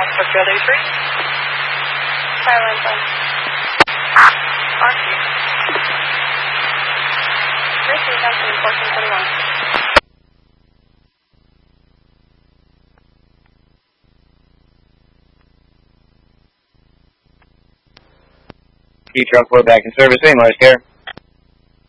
Foxtrot 83. Caroline Sun. Archie. Mercy, Johnson, 1441. Truck 4 back in service. Hey, Mars Care.